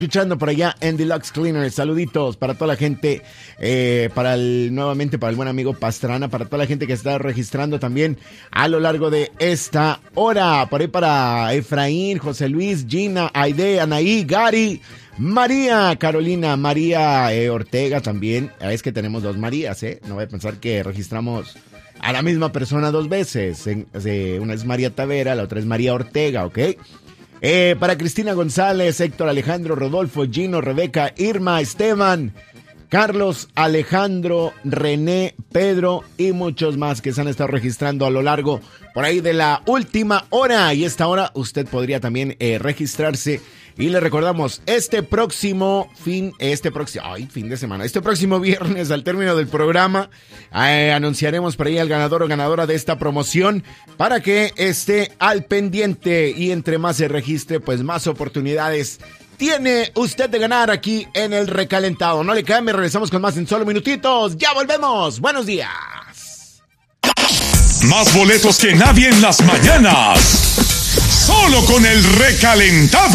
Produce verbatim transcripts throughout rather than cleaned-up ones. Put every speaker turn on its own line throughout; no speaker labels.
Escuchando por allá en Deluxe Cleaner, saluditos para toda la gente, eh, para el, nuevamente para el buen amigo Pastrana, para toda la gente que está registrando también a lo largo de esta hora, por ahí para Efraín, José Luis, Gina, Aide, Anaí, Gary, María, Carolina, María eh, Ortega también. Es que tenemos dos Marías, ¿eh? No voy a pensar que registramos a la misma persona dos veces. En, eh, una es María Tavera, la otra es María Ortega, ¿ok? Eh, para Cristina González, Héctor Alejandro, Rodolfo, Gino, Rebeca, Irma, Esteban, Carlos, Alejandro, René, Pedro y muchos más que se han estado registrando a lo largo por ahí de la última hora. Y esta hora usted podría también eh, registrarse. Y le recordamos, este próximo fin, este próximo, ay, fin de semana, este próximo viernes al término del programa, eh, anunciaremos por ahí al ganador o ganadora de esta promoción para que esté al pendiente y entre más se registre, pues más oportunidades tiene usted de ganar aquí en el recalentado. No le cambie, regresamos con más en solo minutitos. ¡Ya volvemos! ¡Buenos días!
Más boletos que nadie en las mañanas. Solo con el recalentado.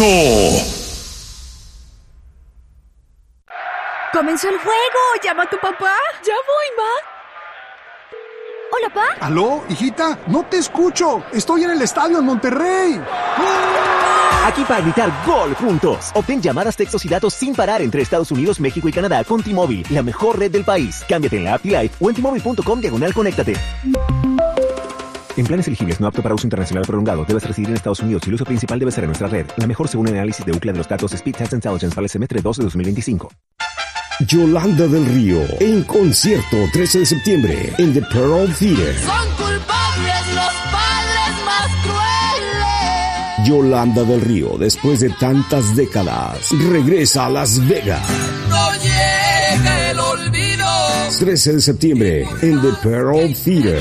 Comenzó el juego. Llama a tu papá. Ya voy, ma. Hola, pa.
¿Aló, hijita? No te escucho. Estoy en el estadio en Monterrey.
Aquí para gritar gol juntos. Obtén llamadas, textos y datos sin parar entre Estados Unidos, México y Canadá con T-Mobile, la mejor red del país. Cámbiate en la app T-Life o en T-Mobile punto com diagonal conéctate. En planes elegibles no apto para uso internacional prolongado, debes residir en Estados Unidos y el uso principal debe ser en nuestra red. La mejor según el análisis de Ookla de los datos Speed Test Intelligence para el semestre dos de dos mil veinticinco.
Yolanda del Río, en concierto trece de septiembre, en The Pearl Theater.
Son culpables los padres más crueles.
Yolanda del Río, después de tantas décadas, regresa a Las Vegas.
No llega el olvido.
trece de septiembre, en The Pearl Theater.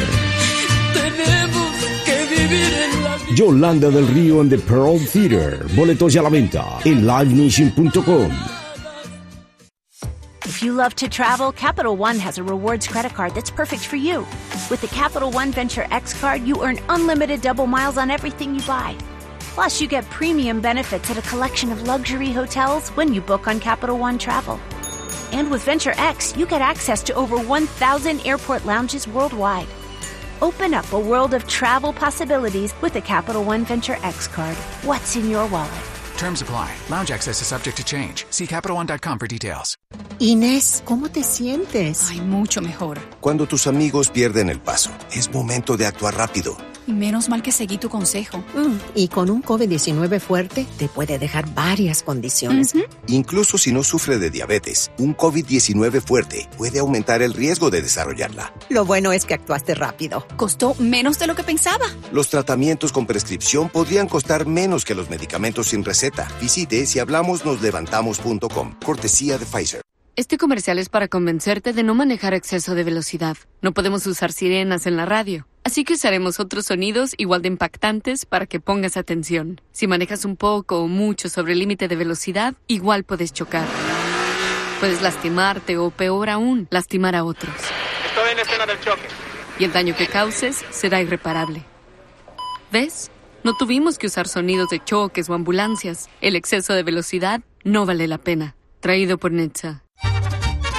Yolanda del Río en The Pearl Theater. Boletos ya a la venta en live nation punto com.
If you love to travel, Capital One has a rewards credit card that's perfect for you. With the Capital One Venture X card, you earn unlimited double miles on everything you buy. Plus, you get premium benefits at a collection of luxury hotels when you book on Capital One Travel. And with Venture X, you get access to over one thousand airport lounges worldwide. Open up a world of travel possibilities with the Capital One Venture X card. What's in your wallet?
Terms apply. Lounge access is subject to change. See Capital One dot com for details.
Inés, ¿cómo te sientes?
Ay, mucho mejor.
Cuando tus amigos pierden el paso, es momento de actuar rápido.
Y menos mal que seguí tu consejo.
Mm, y con un COVID diecinueve fuerte, te puede dejar varias condiciones.
Uh-huh. Incluso si no sufre de diabetes, un COVID diecinueve fuerte puede aumentar el riesgo de desarrollarla.
Lo bueno es que actuaste rápido.
Costó menos de lo que pensaba.
Los tratamientos con prescripción podrían costar menos que los medicamentos sin receta. Visite si hablamos nos levantamos punto com. Cortesía de Pfizer.
Este comercial es para convencerte de no manejar a exceso de velocidad. No podemos usar sirenas en la radio, así que usaremos otros sonidos igual de impactantes para que pongas atención. Si manejas un poco o mucho sobre el límite de velocidad, igual puedes chocar. Puedes lastimarte o, peor aún, lastimar a otros.
Estoy en escena del choque.
Y el daño que causes será irreparable. ¿Ves? No tuvimos que usar sonidos de choques o ambulancias. El exceso de velocidad no vale la pena. Traído por N H T S A.